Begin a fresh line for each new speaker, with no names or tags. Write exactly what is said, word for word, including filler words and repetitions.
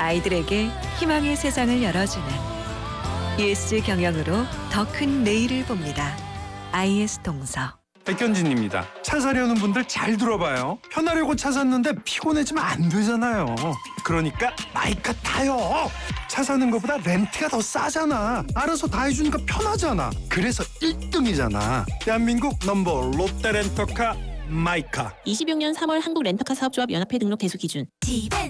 아이들에게 희망의 세상을 열어주는 이에스지 경영으로 더 큰 내일을 봅니다. 아이에스 동서.
백현진입니다. 차 사려는 분들 잘 들어봐요. 편하려고 차 샀는데 피곤해지면 안 되잖아요. 그러니까 마이카 타요. 차 사는 것보다 렌트가 더 싸잖아. 알아서 다 해주니까 편하잖아. 그래서 일 등이잖아. 대한민국 넘버 롯데 렌터카 마이카.
이십육 년 삼월 한국 렌터카 사업조합 연합회 등록 대수 기준.
집엔